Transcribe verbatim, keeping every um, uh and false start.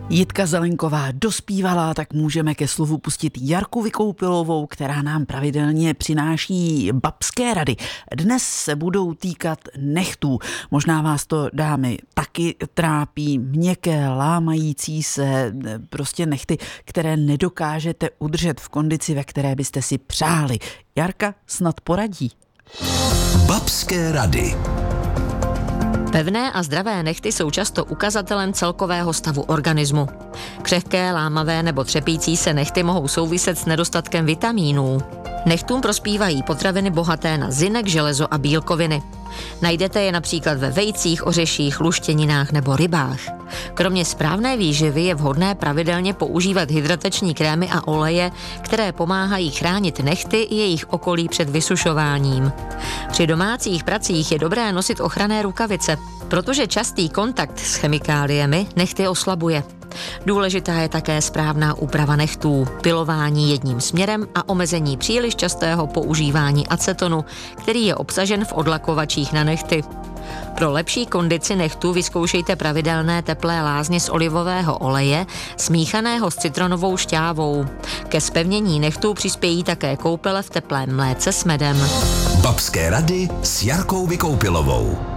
Jitka Zelenková dospívala, tak můžeme ke slovu pustit Jarku Vykoupilovou, která nám pravidelně přináší babské rady. Dnes se budou týkat nechtů. Možná vás to, dámy, taky trápí. Měkké, lámající se prostě nechty, které nedokážete udržet v kondici, ve které byste si přáli. Jarka snad poradí. Babské rady. Pevné a zdravé nehty jsou často ukazatelem celkového stavu organismu. Křehké, lámavé nebo třepící se nehty mohou souviset s nedostatkem vitamínů. Nechtům prospívají potraviny bohaté na zinek, železo a bílkoviny. Najdete je například ve vejcích, ořeších, luštěninách nebo rybách. Kromě správné výživy je vhodné pravidelně používat hydratační krémy a oleje, které pomáhají chránit nehty i jejich okolí před vysušováním. Při domácích pracích je dobré nosit ochranné rukavice, protože častý kontakt s chemikáliemi nehty oslabuje. Důležitá je také správná úprava nechtů, pilování jedním směrem a omezení příliš častého používání acetonu, který je obsažen v odlakovačích na nehty. Pro lepší kondici nechtů vyzkoušejte pravidelné teplé lázně z olivového oleje smíchaného s citronovou šťávou. Ke zpevnění nechtů přispějí také koupele v teplém mléce s medem. Babské rady s Jarkou Vykoupilovou.